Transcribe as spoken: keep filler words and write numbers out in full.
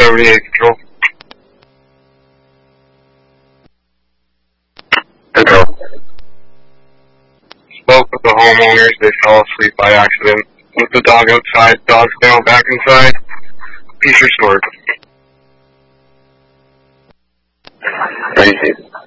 seventy-eight Control. Control. Spoke with the homeowners. They fell asleep by accident. With the dog outside, dog's now back inside. Piece restored. Thank you.